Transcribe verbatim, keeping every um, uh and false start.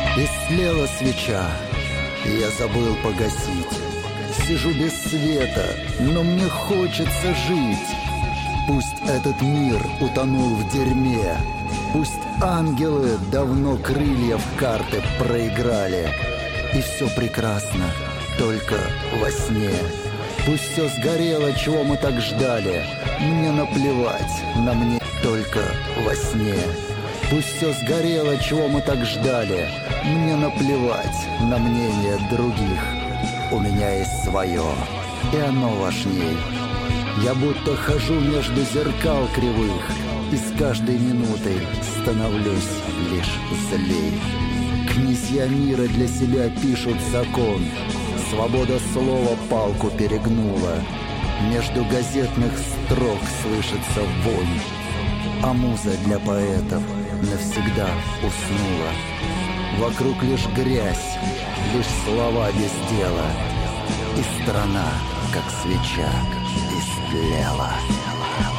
И слела свеча, я забыл погасить. Сижу без света, но мне хочется жить. Пусть этот мир утонул в дерьме, пусть ангелы давно крылья в карты проиграли, и все прекрасно только во сне. Пусть все сгорело, чего мы так ждали, мне наплевать, на мне только во сне. Пусть все сгорело, чего мы так ждали, мне наплевать на мнение других. У меня есть свое, и оно важней. Я будто хожу между зеркал кривых, и с каждой минутой становлюсь лишь злей. Князья мира для себя пишут закон, свобода слова палку перегнула. Между газетных строк слышится вонь, а муза для поэтов навсегда уснула. Вокруг лишь грязь, лишь слова без дела, и страна, как свеча, истлела.